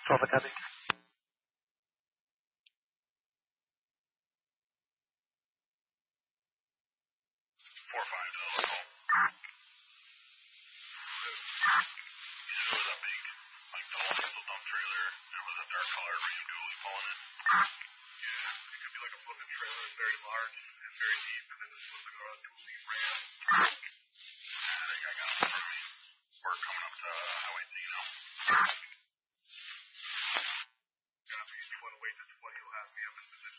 Over copy. 4-5 to local. There was a big, like, double diesel dump trailer. There was a dark color Ram dually pulling it. Yeah, it could be like a flipping trailer, very large and very deep, and then this was like a dually Ram. I think I got it in front of me. Work coming up.